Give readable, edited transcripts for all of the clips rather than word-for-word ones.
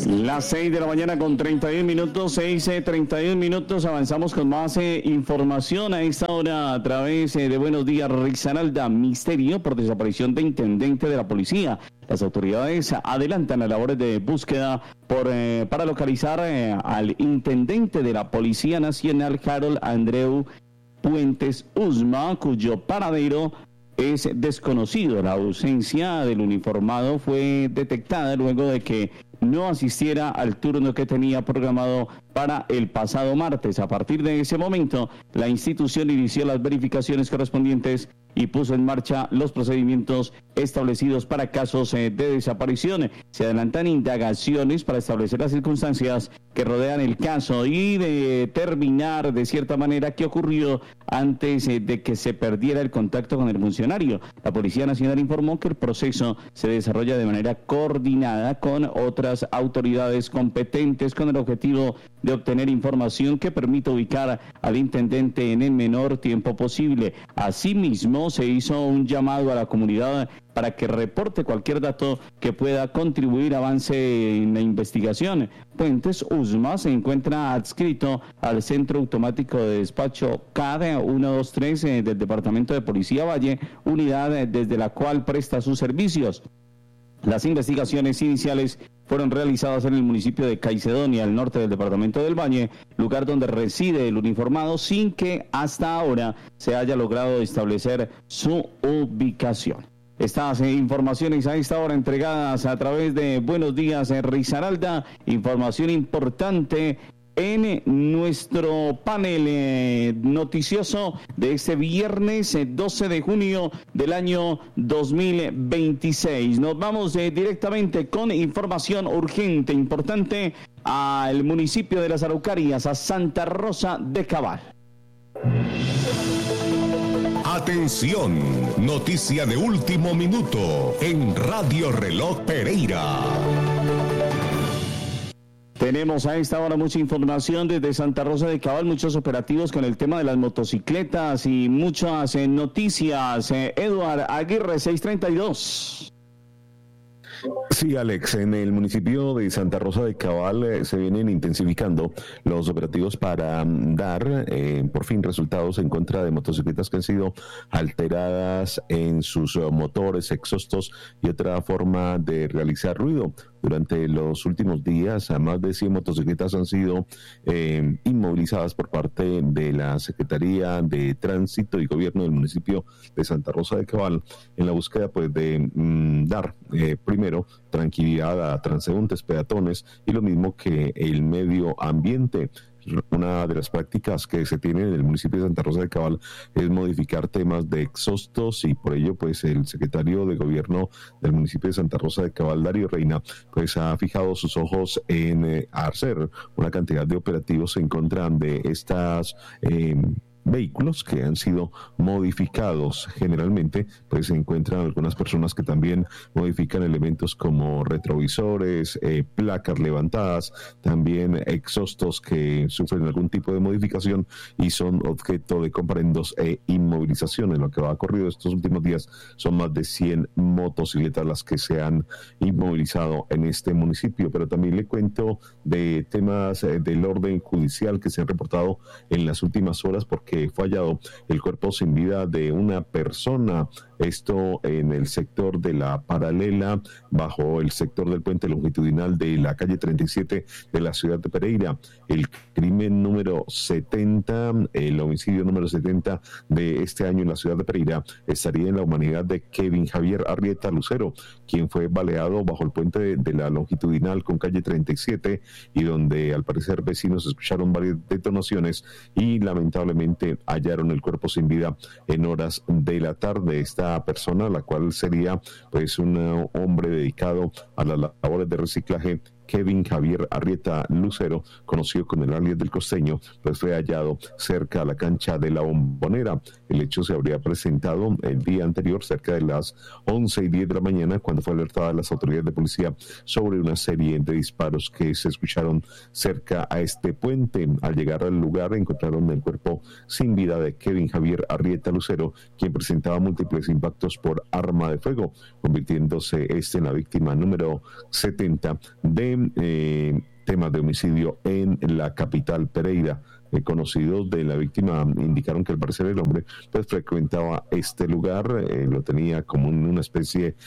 Las 6 de la mañana con 31 minutos, 6:31 minutos, avanzamos con más información a esta hora a través de Buenos Días Risaralda. Misterio por desaparición de intendente de la policía. Las autoridades adelantan las labores de búsqueda para localizar al intendente de la Policía Nacional, Harold Andreu Puentes Usma, cuyo paradero es desconocido. La ausencia del uniformado fue detectada luego de que no asistiera al turno que tenía programado para el pasado martes. A partir de ese momento, la institución inició las verificaciones correspondientes y puso en marcha los procedimientos establecidos para casos de desaparición. Se adelantan indagaciones para establecer las circunstancias que rodean el caso y determinar de cierta manera qué ocurrió antes de que se perdiera el contacto con el funcionario. La Policía Nacional informó que el proceso se desarrolla de manera coordinada con otras autoridades competentes con el objetivo de obtener información que permita ubicar al intendente en el menor tiempo posible. Asimismo, se hizo un llamado a la comunidad para que reporte cualquier dato que pueda contribuir a avance en la investigación. Puentes Usma se encuentra adscrito al Centro Automático de Despacho CAD 123 del Departamento de Policía Valle, unidad desde la cual presta sus servicios. Las investigaciones iniciales fueron realizadas en el municipio de Caicedonia, al norte del departamento del Valle, lugar donde reside el uniformado, sin que hasta ahora se haya logrado establecer su ubicación. Estas informaciones a esta hora entregadas a través de Buenos Días Risaralda, información importante en nuestro panel noticioso de este viernes 12 de junio del año 2026. Nos vamos directamente con información urgente, importante, al municipio de Las Araucarias, a Santa Rosa de Cabal. Atención, noticia de último minuto en Radio Reloj Pereira. Tenemos a esta hora mucha información desde Santa Rosa de Cabal, muchos operativos con el tema de las motocicletas y muchas noticias. Eduard Aguirre, 632. Sí, Alex, en el municipio de Santa Rosa de Cabal se vienen intensificando los operativos para dar por fin resultados en contra de motocicletas que han sido alteradas en sus motores, exhaustos y otra forma de realizar ruido. Durante los últimos días, a más de 100 motocicletas han sido inmovilizadas por parte de la Secretaría de Tránsito y Gobierno del municipio de Santa Rosa de Cabal en la búsqueda pues de dar primero tranquilidad a transeúntes, peatones y lo mismo que el medio ambiente. Una de las prácticas que se tiene en el municipio de Santa Rosa de Cabal es modificar temas de exhaustos y por ello pues el secretario de gobierno del municipio de Santa Rosa de Cabal, Darío Reina, pues ha fijado sus ojos en hacer una cantidad de operativos en contra de estas vehículos que han sido modificados. Generalmente pues se encuentran algunas personas que también modifican elementos como retrovisores, placas levantadas, también exhaustos que sufren algún tipo de modificación y son objeto de comparendos e inmovilizaciones. Lo que ha ocurrido estos últimos días son más de 100 motocicletas las que se han inmovilizado en este municipio, pero también le cuento de temas del orden judicial que se han reportado en las últimas horas porque fue hallado el cuerpo sin vida de una persona, esto en el sector de la Paralela, bajo el sector del puente longitudinal de la calle 37 de la ciudad de Pereira. El crimen número 70, el homicidio número 70 de este año en la ciudad de Pereira, estaría en la humanidad de Kevin Javier Arrieta Lucero, quien fue baleado bajo el puente de la longitudinal con calle 37 y donde al parecer vecinos escucharon varias detonaciones y lamentablemente hallaron el cuerpo sin vida en horas de la tarde. Esta persona, la cual sería pues un hombre dedicado a las labores de reciclaje, Kevin Javier Arrieta Lucero, conocido con el alias del Costeño, pues fue hallado cerca a la cancha de la Bombonera. El hecho se habría presentado el día anterior, cerca de las 11:10 de la mañana, cuando fue alertada a las autoridades de policía sobre una serie de disparos que se escucharon cerca a este puente. Al llegar al lugar encontraron el cuerpo sin vida de Kevin Javier Arrieta Lucero, quien presentaba múltiples impactos por arma de fuego, convirtiéndose en la víctima número 70 de de temas de homicidio en la capital Pereira. Conocidos de la víctima indicaron que al parecer el hombre pues frecuentaba este lugar, lo tenía como una especie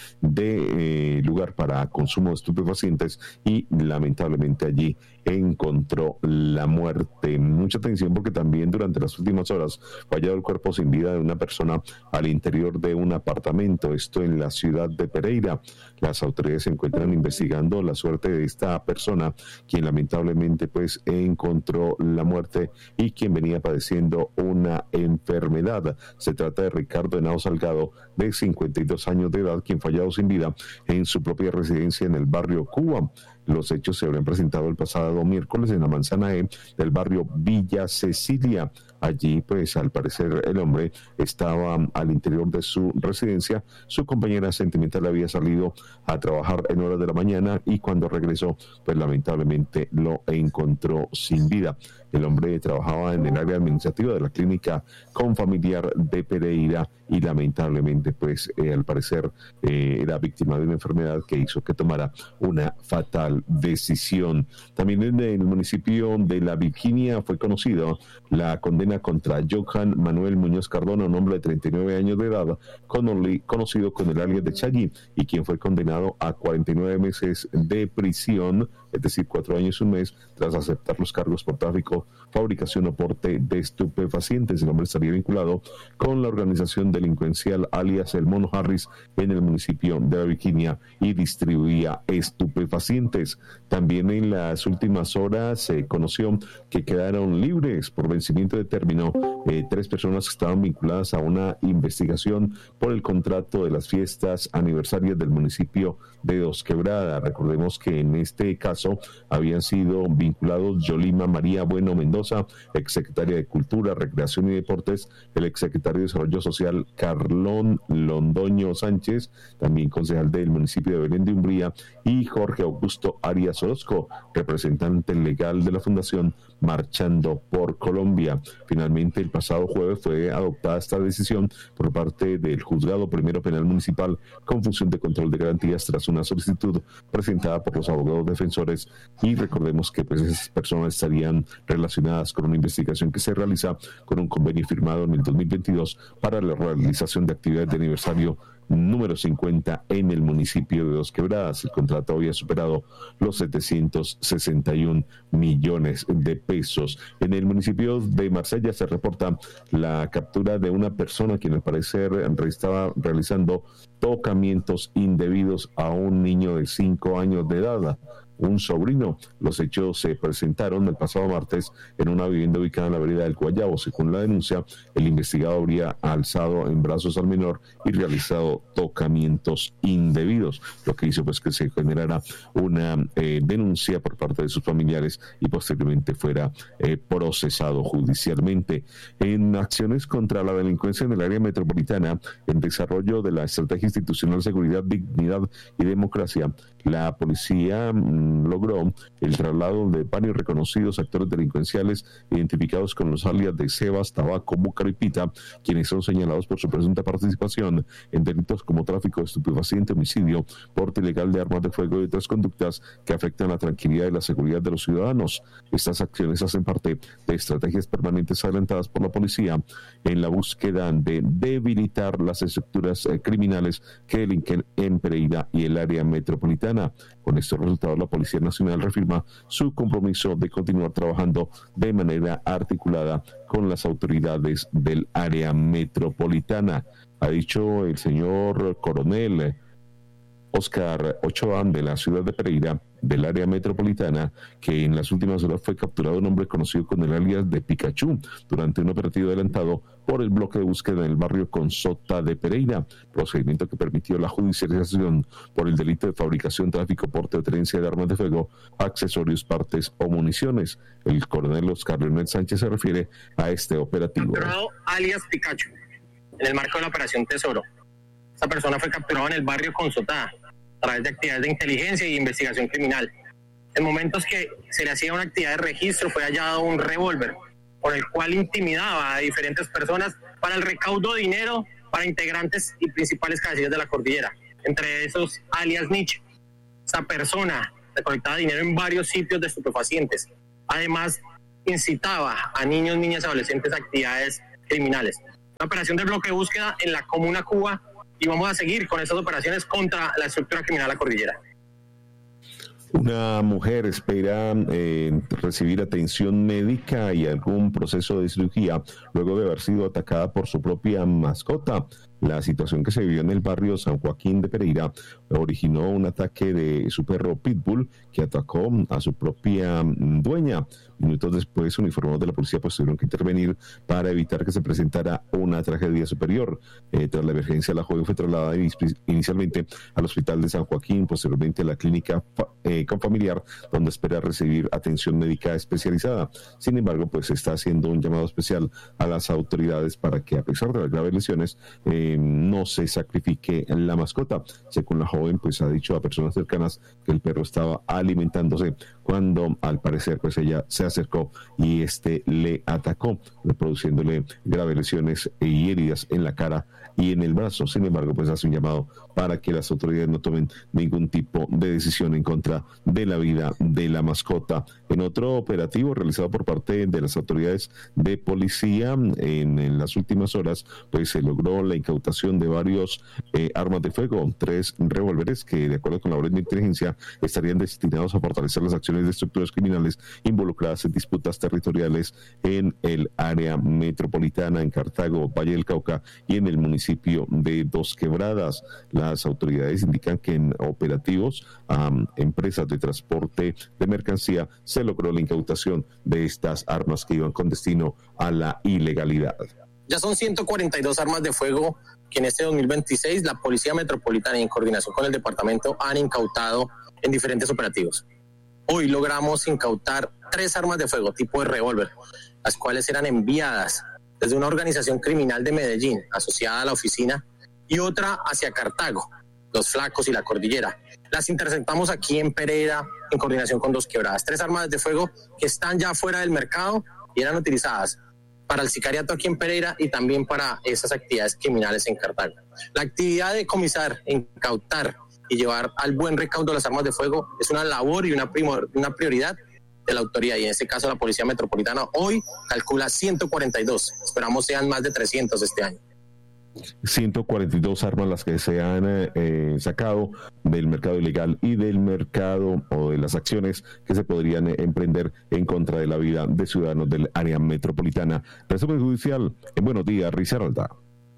de lugar para consumo de estupefacientes y lamentablemente allí encontró la muerte. Mucha atención porque también durante las últimas horas fue hallado el cuerpo sin vida de una persona al interior de un apartamento, esto en la ciudad de Pereira. Las autoridades se encuentran investigando la suerte de esta persona, quien lamentablemente pues encontró la muerte y quien venía padeciendo una enfermedad. Se trata de Ricardo Henao Salgado, de 52 años de edad, quien fue hallado sin vida en su propia residencia en el barrio Cuba. Los hechos se habrían presentado el pasado miércoles en la manzana E del barrio Villa Cecilia. Allí, pues, al parecer el hombre estaba al interior de su residencia. Su compañera sentimental había salido a trabajar en horas de la mañana y cuando regresó, pues lamentablemente lo encontró sin vida. El hombre trabajaba en el área administrativa de la clínica Confamiliar de Pereira y lamentablemente, pues, al parecer era víctima de una enfermedad que hizo que tomara una fatal decisión. También en el municipio de La Virginia fue conocida la condena contra Johan Manuel Muñoz Cardona, un hombre de 39 años de edad, conocido con el alias de Chagui, y quien fue condenado a 49 meses de prisión, es decir, 4 años y un mes, tras aceptar los cargos por tráfico, fabricación o porte de estupefacientes. El hombre estaría vinculado con la organización delincuencial alias El Mono Harris en el municipio de La Virginia y distribuía estupefacientes. También en las últimas horas se conoció que quedaron libres por vencimiento de término 3 personas que estaban vinculadas a una investigación por el contrato de las fiestas aniversarias del municipio de Dos Quebradas. Recordemos que en este caso habían sido vinculados Yolima María Bueno Mendoza, exsecretaria de Cultura, Recreación y Deportes, el exsecretario de Desarrollo Social Carlón Londoño Sánchez, también concejal del municipio de Belén de Umbría, y Jorge Augusto Arias Orozco, representante legal de la Fundación Marchando por Colombia. Finalmente, el pasado jueves fue adoptada esta decisión por parte del Juzgado Primero Penal Municipal con función de control de garantías tras una solicitud presentada por los abogados defensores, y recordemos que pues esas personas estarían relacionadas con una investigación que se realiza con un convenio firmado en el 2022 para la realización de actividades de aniversario número 50 en el municipio de Dos Quebradas. El contrato había superado los 761 millones de pesos. En el municipio de Marsella se reporta la captura de una persona quien al parecer estaba realizando tocamientos indebidos a un niño de 5 años de edad, un sobrino. Los hechos se presentaron el pasado martes en una vivienda ubicada en la vereda del Guayabo. Según la denuncia, el investigado habría alzado en brazos al menor y realizado tocamientos indebidos, lo que hizo pues que se generara una denuncia por parte de sus familiares y posteriormente fuera procesado judicialmente. En acciones contra la delincuencia en el área metropolitana, en desarrollo de la Estrategia Institucional Seguridad, Dignidad y Democracia, la policía logró el traslado de varios reconocidos actores delincuenciales identificados con los alias de Sebas, Tabaco, Búcaro y Pita, quienes son señalados por su presunta participación en delitos como tráfico de estupefaciente, homicidio, porte ilegal de armas de fuego y otras conductas que afectan la tranquilidad y la seguridad de los ciudadanos. Estas acciones hacen parte de estrategias permanentes adelantadas por la policía en la búsqueda de debilitar las estructuras criminales que delinquen en Pereira y el área metropolitana. Con estos resultados, la Policía Nacional reafirma su compromiso de continuar trabajando de manera articulada con las autoridades del área metropolitana. Ha dicho el señor coronel Oscar Ochoa de la ciudad de Pereira, del área metropolitana, que en las últimas horas fue capturado un hombre conocido con el alias de Pikachu durante un operativo adelantado por el bloque de búsqueda en el barrio Consota de Pereira, procedimiento que permitió la judicialización por el delito de fabricación, tráfico, porte o tenencia de armas de fuego, accesorios, partes o municiones. El coronel Oscar Leonel Sánchez se refiere a este operativo. Capturado alias Pikachu en el marco de la Operación Tesoro. Esta persona fue capturada en el barrio Consotá a través de actividades de inteligencia y investigación criminal. En momentos que se le hacía una actividad de registro, fue hallado un revólver por el cual intimidaba a diferentes personas para el recaudo de dinero para integrantes y principales cabecillas de la cordillera, entre esos alias Nietzsche. Esta persona recolectaba dinero en varios sitios de estupefacientes. Además, incitaba a niños, niñas y adolescentes a actividades criminales. Una operación de bloque de búsqueda en la Comuna Cuba, y vamos a seguir con esas operaciones contra la estructura criminal La Cordillera. Una mujer espera recibir atención médica y algún proceso de cirugía luego de haber sido atacada por su propia mascota. La situación que se vivió en el barrio San Joaquín de Pereira originó un ataque de su perro Pitbull que atacó a su propia dueña. Minutos después, uniformados de la policía tuvieron que intervenir para evitar que se presentara una tragedia superior. Tras la emergencia, la joven fue trasladada inicialmente al hospital de San Joaquín, posteriormente a la clínica confamiliar, donde espera recibir atención médica especializada. Sin embargo, pues está haciendo un llamado especial a las autoridades para que, a pesar de las graves lesiones, no se sacrifique la mascota. Según la joven, pues ha dicho a personas cercanas que el perro estaba alimentándose cuando al parecer pues ella se acercó y le atacó, produciéndole graves lesiones y heridas en la cara y en el brazo. Sin embargo, pues hace un llamado para que las autoridades no tomen ningún tipo de decisión en contra de la vida de la mascota. En otro operativo realizado por parte de las autoridades de policía en las últimas horas, pues se logró la incautación de varios armas de fuego, 3 revólveres que, de acuerdo con la orden de inteligencia, estarían destinados a fortalecer las acciones de estructuras criminales involucradas en disputas territoriales en el área metropolitana, en Cartago, Valle del Cauca y en el municipio de Dos Quebradas. Las autoridades indican que en operativos a empresas de transporte de mercancía se logró la incautación de estas armas que iban con destino a la ilegalidad. Ya son 142 armas de fuego que en este 2026 la Policía Metropolitana y en coordinación con el departamento han incautado en diferentes operativos. Hoy logramos incautar 3 armas de fuego tipo de revólver, las cuales eran enviadas desde una organización criminal de Medellín asociada a la oficina y otra hacia Cartago, Los Flacos y La Cordillera. Las interceptamos aquí en Pereira en coordinación con Dos Quebradas. 3 armas de fuego que están ya fuera del mercado y eran utilizadas para el sicariato aquí en Pereira y también para esas actividades criminales en Cartago. La actividad de comisar, incautar y llevar al buen recaudo las armas de fuego es una labor y una prioridad de la autoridad, y en este caso la Policía Metropolitana hoy calcula 142, esperamos sean más de 300 este año. 142 armas las que se han sacado del mercado ilegal y del mercado o de las acciones que se podrían emprender en contra de la vida de ciudadanos del área metropolitana. Resumen judicial en Buenos Días, Risaralda.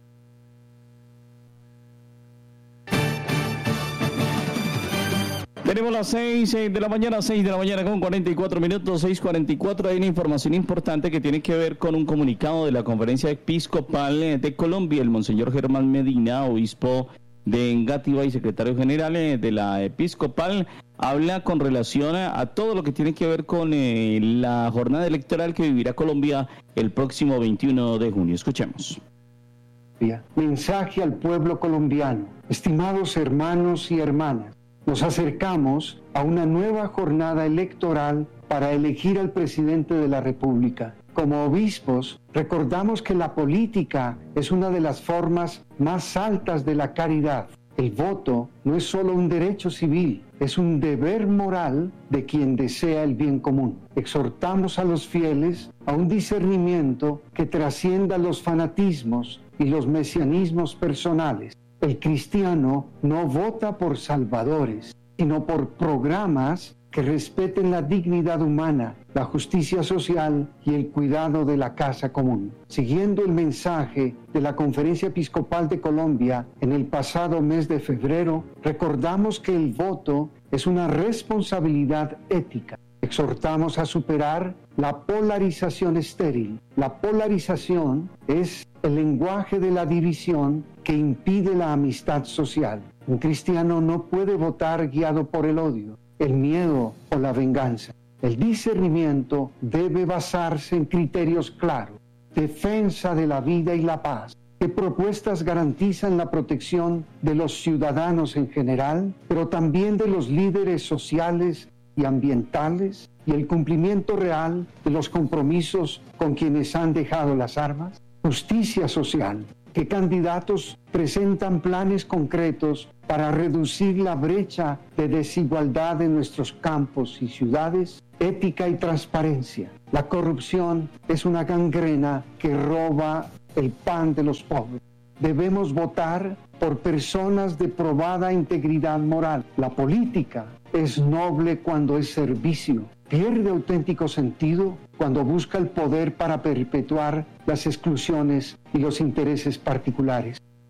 Tenemos las 6 de la mañana con 44 minutos, 6:44. Hay una información importante que tiene que ver con un comunicado de la Conferencia Episcopal de Colombia. El Monseñor Germán Medina, obispo de Engativá y secretario general de la Episcopal, habla con relación a todo lo que tiene que ver con la jornada electoral que vivirá Colombia el próximo 21 de junio. Escuchemos. Mensaje al pueblo colombiano. Estimados hermanos y hermanas, nos acercamos a una nueva jornada electoral para elegir al presidente de la República. Como obispos, recordamos que la política es una de las formas más altas de la caridad. El voto no es solo un derecho civil, es un deber moral de quien desea el bien común. Exhortamos a los fieles a un discernimiento que trascienda los fanatismos y los mesianismos personales. El cristiano no vota por salvadores, sino por programas que respeten la dignidad humana, la justicia social y el cuidado de la casa común. Siguiendo el mensaje de la Conferencia Episcopal de Colombia en el pasado mes de febrero, recordamos que el voto es una responsabilidad ética. Exhortamos a superar la polarización estéril. La polarización es el lenguaje de la división que impide la amistad social. Un cristiano no puede votar guiado por el odio, el miedo o la venganza. El discernimiento debe basarse en criterios claros, defensa de la vida y la paz. ¿Qué propuestas garantizan la protección de los ciudadanos en general, pero también de los líderes sociales y ambientales, y el cumplimiento real de los compromisos con quienes han dejado las armas? Justicia social. ¿Qué candidatos presentan planes concretos para reducir la brecha de desigualdad en nuestros campos y ciudades? Ética y transparencia. La corrupción es una gangrena que roba el pan de los pobres. Debemos votar por personas de probada integridad moral. La política es noble cuando es servicio. Pierde auténtico sentido cuando busca el poder para perpetuar las exclusiones y los intereses particulares.